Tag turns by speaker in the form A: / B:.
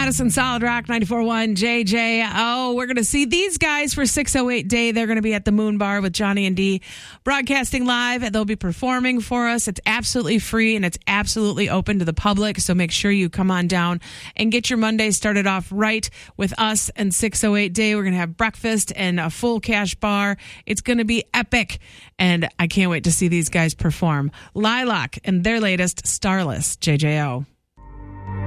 A: Madison Solid Rock 94.1 JJO. We're going to see these guys for 608 Day. They're going to be at the Moon Bar with Johnny and Dee broadcasting live. They'll be performing for us. It's absolutely free and it's absolutely open to the public. So make sure you come on down and get your Monday started off right with us and 608 Day. We're going to have breakfast and a full cash bar. It's going to be epic. And I can't wait to see these guys perform. Lilac and their latest Starless JJO.